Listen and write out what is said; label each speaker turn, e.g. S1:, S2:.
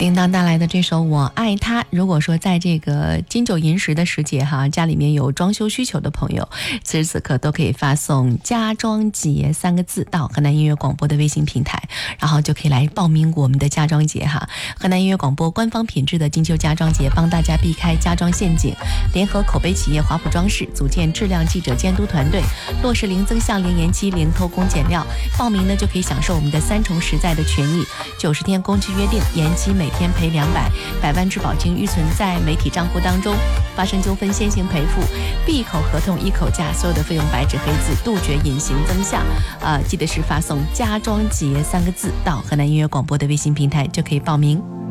S1: 铃铛带来的这首《我爱他》，如果说在这个金九银十的时节哈，家里面有装修需求的朋友，此时此刻都可以发送家装节3个字到河南音乐广播的微信平台，然后就可以来报名我们的家装节哈。河南音乐广播官方品质的金秋家装节，帮大家避开家装陷阱，联合口碑企业华普装饰，组建质量记者监督团队，落实零增项、零延期、零偷工减料。报名呢就可以享受我们的3重实在的权益：90天工期约定，延期每天赔200，100万质保金预存在媒体账户当中，发生纠纷先行赔付，B口合同1口价，所有的费用白纸黑字，杜绝隐形增项。记得是发送家装节3个字到河南音乐广播的微信平台就可以报名。